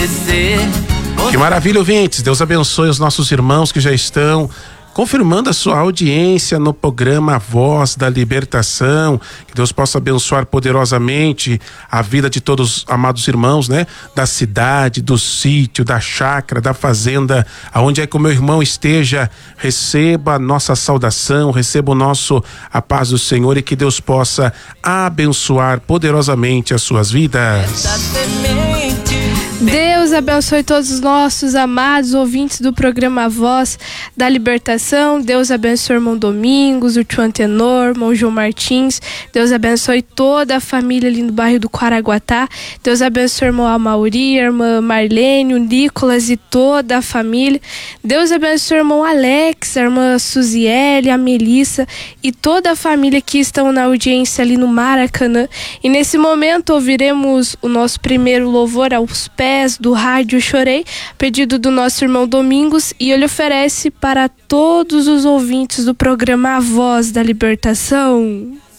Que maravilha, ouvintes. Deus abençoe os nossos irmãos que já estão confirmando a sua audiência no programa Voz da Libertação. Que Deus possa abençoar poderosamente a vida de todos os amados irmãos, né? Da cidade, do sítio, da chácara, da fazenda, aonde é que o meu irmão esteja, receba a nossa saudação, receba a paz do Senhor, e que Deus possa abençoar poderosamente as suas vidas. Deus abençoe todos os nossos amados ouvintes do programa Voz da Libertação. Deus abençoe o irmão Domingos, o tio Antenor, o irmão João Martins. Deus abençoe toda a família ali no bairro do Quaraguatá. Deus abençoe o irmão Amauri, a irmã Marlene, o Nicolas e toda a família. Deus abençoe o irmão Alex, a irmã Suziele, a Melissa e toda a família que estão na audiência ali no Maracanã. E nesse momento ouviremos o nosso primeiro louvor aos pés do Rádio Chorei, pedido do nosso irmão Domingos, e ele oferece para todos os ouvintes do programa A Voz da Libertação.